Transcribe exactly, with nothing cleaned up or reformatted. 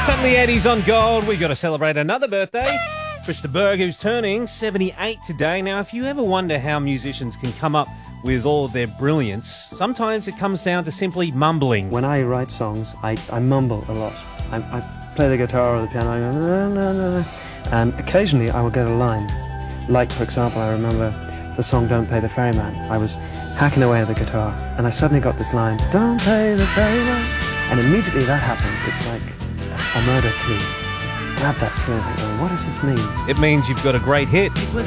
From the eighties on Gold, we got to celebrate another birthday. Trista Berg, who's turning seventy-eight today. Now, if you ever wonder how musicians can come up with all of their brilliance, sometimes it comes down to simply mumbling. When I write songs, I, I mumble a lot. I, I play the guitar or the piano, I go, na, na, na, na, and occasionally I will get a line. Like, for example, I remember the song Don't Pay the Ferryman. I was hacking away at the guitar, and I suddenly got this line, Don't pay the ferryman. And immediately that happens. It's like a murder clue. Grab that clue and go, what does this mean? It means you've got a great hit. It was